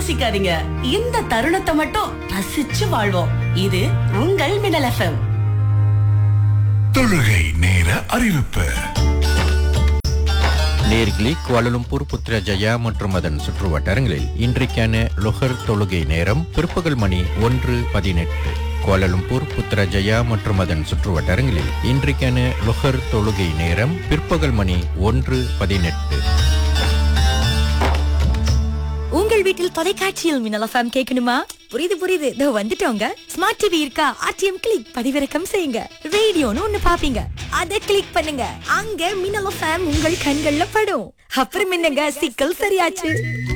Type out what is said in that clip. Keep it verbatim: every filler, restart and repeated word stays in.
யோசிக்காதீங்க. இந்த தருணத்தை மட்டும் ரசிச்சு வாழ்வோம். இது உங்கள் மின்னல் எஃப்எம். தொழுகை நேர அறிவிப்பு. நேர்களே, குவாலலும்பூர், புத்ரஜயா மற்றும் அதன் சுற்று வட்டாரங்களில் இன்றைக்கான லொஹர் தொழுகை நேரம் பிற்பகல் மணி ஒன்று பதினெட்டு. குவாலலும்பூர், புத்ரஜயா மற்றும் அதன் சுற்று வட்டாரங்களில் இன்றைக்கான லொஹர் தொழுகை நேரம் பிற்பகல் மணி ஒன்று பதினெட்டு. உங்கள் வீட்டில் தொலைக்காட்சியில் மின்னல் எஃப்எம் கேட்கணுமா? புரியுது புரியுது, இதோ வந்துட்டோங்க. ஸ்மார்ட் டிவி இருக்கா? ஆர்டிஎம் கிளிக் பதிவிறக்கம் செய்யுங்க. ரேடியோன்னு ஒண்ணு பாப்பீங்க, அதை கிளிக் பண்ணுங்க. அங்க மின்னல் எஃப்எம் உங்கள் கண்கள்ல படும். அப்புறம் என்னங்க, சிக்கல் சரியாச்சு.